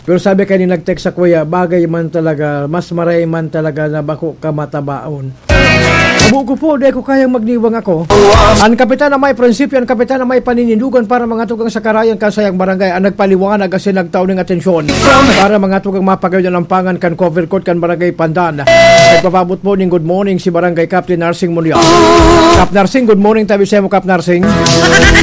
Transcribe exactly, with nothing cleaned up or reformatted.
Pero sabi kayo ni nag-text sa kuya, bagay man talaga, mas maray man talaga na bako ka matabaon. Abo ko po, di ko kayang magniwang ako. Ang kapitan na may prinsipyo, ang kapitan na may paninindugan para mga tugang sa karayan kasayang barangay, ang nagpaliwanag kasi nagtaon ng atensyon para mga tugang mapagayon ng pangan kan cover court kan barangay Pandan. Nagpapabot po ng good morning si barangay Captain Narsing Mulia. Cap Narsing, good morning tabi sa mo Cap Narsing.